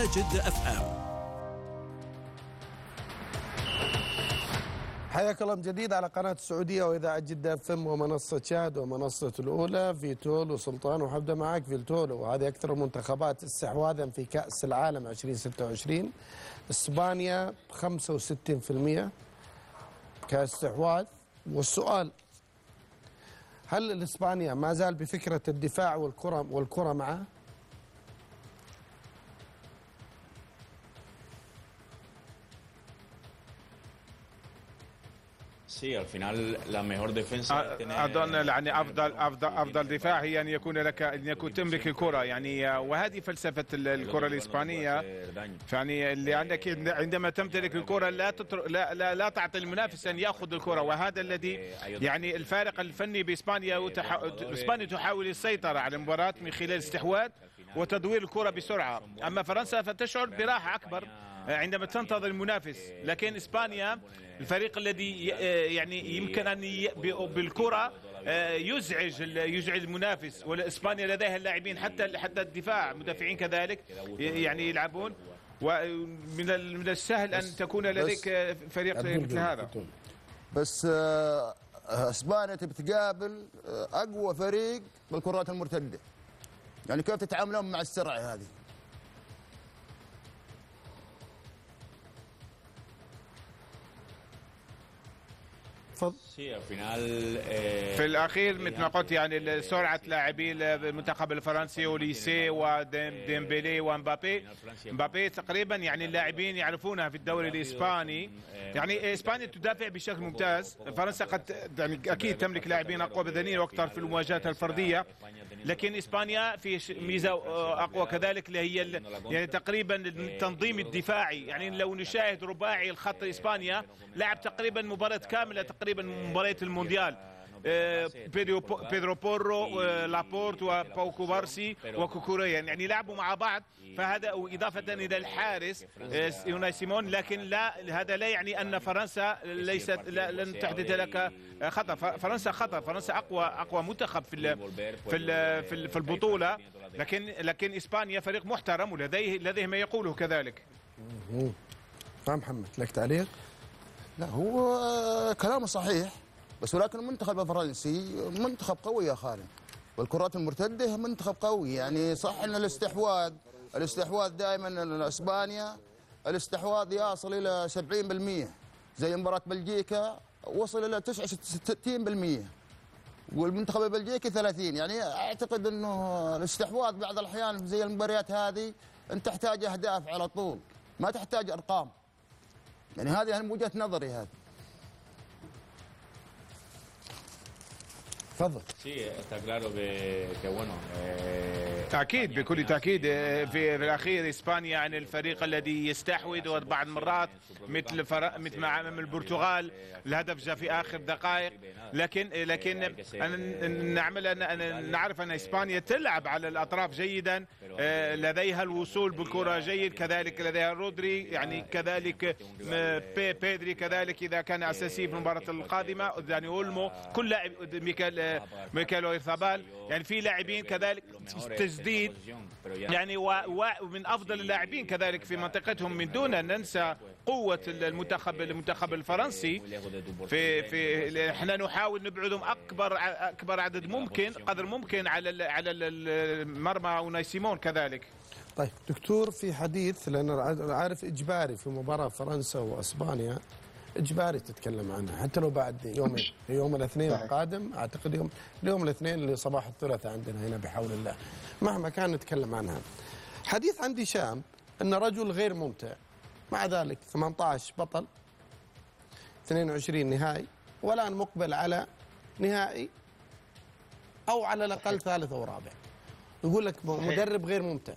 على جدة FM. حياك الله من جديد على قناة السعودية وإذاعة جدة FM ومنصة شاهد ومنصة الأولى. فيتول وسلطان، وحبدأ معك فيتول. وهذه أكثر المنتخبات استحواذا في كأس العالم 2026. إسبانيا 65% كاستحواذ. والسؤال: هل الإسبانيا ما زال بفكرة الدفاع والكرة معه؟ أظن يعني أفضل دفاع هي أن يكون تملك الكرة، يعني وهذه فلسفة الكرة الإسبانية. يعني اللي عندك عندما تمتلك الكرة لا تعطي المنافس أن يأخذ الكرة، وهذا الذي يعني الفارق الفني بإسبانيا. إسبانيا تحاول السيطرة على المباراة من خلال الاستحواذ وتدوير الكرة بسرعة، أما فرنسا فتشعر براحة أكبر عندما تنتظر المنافس. لكن إسبانيا الفريق الذي يعني يمكن أن بالكرة يزعج المنافس، وإسبانيا لديها اللاعبين حتى الدفاع، مدافعين كذلك يعني يلعبون، ومن السهل أن تكون لديك فريق مثل هذا. بس إسبانيا تبي تقابل أقوى فريق بالكرات المرتدة، يعني كيف تتعاملون مع السرعة هذه؟ في الأخير مثل ما قلت يعني سرعة لاعبي المنتخب الفرنسي وليسي وديمبيلي ومبابي تقريبا يعني اللاعبين يعرفونها في الدوري الإسباني. يعني إسبانيا تدافع بشكل ممتاز. فرنسا قد يعني أكيد تملك لاعبين أقوى بدنيا وأكثر في المواجهات الفردية، لكن إسبانيا في ميزة أقوى كذلك اللي هي يعني تقريبا التنظيم الدفاعي. يعني لو نشاهد رباعي الخط إسبانيا لعب تقريبا مباراة كاملة، تقريبا مباراة المونديال، بيدرو بورو، لابورت وباوكو بارسي وكوكوريا، يعني لعبوا مع بعض. فهذا وإضافة إلى الحارس يوناي سيمون. لكن لا، هذا لا يعني أن فرنسا لن تحدث لك خطر. فرنسا خطر، فرنسا أقوى منتخب في البطولة، لكن إسبانيا فريق محترم ولديه ما يقوله كذلك. محمد لك تعليق؟ لا، هو كلامه صحيح، بس ولكن المنتخب الفرنسي منتخب قوي يا خالد، والكرات المرتده منتخب قوي. يعني صح ان الاستحواذ دائما اسبانيا الاستحواذ يصل الى 70%، زي مباراه بلجيكا وصل الى 69%، والمنتخب البلجيكي 30. يعني اعتقد انه الاستحواذ بعض الاحيان زي المباريات هذه انت تحتاج اهداف على طول، ما تحتاج ارقام. يعني هذه من وجهة نظري. هذه تفضل. أكيد بكل تأكيد في الأخير إسبانيا عن الفريق الذي يستحوذ، وبعض المرات مثل مع البرتغال الهدف جاء في آخر دقائق. لكن نعرف أن إسبانيا تلعب على الأطراف جيدا، لديها الوصول بالكرة جيد، كذلك لديها رودري، يعني كذلك بيدري كذلك إذا كان أساسي في المباراة القادمة، داني أولمو، كل لاعب، ميكال ويرثابال، يعني في لاعبين كذلك تسديد، يعني ومن افضل اللاعبين كذلك في منطقتهم، من دون ان ننسى قوه المنتخب الفرنسي. في احنا نحاول نبعدهم اكبر قدر ممكن على المرمى وناي سيمون كذلك. طيب دكتور، في حديث، لان عارف اجباري في مباراه فرنسا واسبانيا اجباري تتكلم عنها حتى لو بعد يوم الاثنين القادم. اعتقد اليوم الاثنين اللي صباح الثلاثاء عندنا هنا بحول الله، مهما كان نتكلم عنها. حديث عندي شام ان رجل غير ممتع، مع ذلك 18 بطل، 22 نهائي، والان مقبل على نهائي او على الاقل ثالث او رابع. يقول لك مدرب غير ممتع.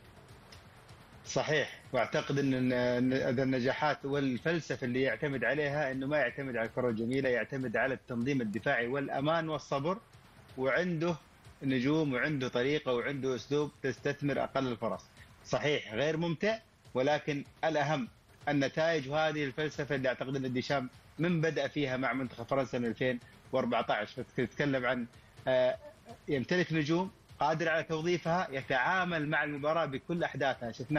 صحيح، واعتقد ان النجاحات والفلسفه اللي يعتمد عليها انه ما يعتمد على الكره الجميله، يعتمد على التنظيم الدفاعي والامان والصبر، وعنده نجوم وعنده طريقه وعنده اسلوب تستثمر اقل الفرص. صحيح غير ممتع، ولكن الاهم النتائج، وهذه الفلسفه اللي اعتقد ان ديشام من بدأ فيها مع منتخب فرنسا من 2014. فتتكلم عن يمتلك نجوم قادر على توظيفها، يتعامل مع المباراه بكل احداثها. شفنا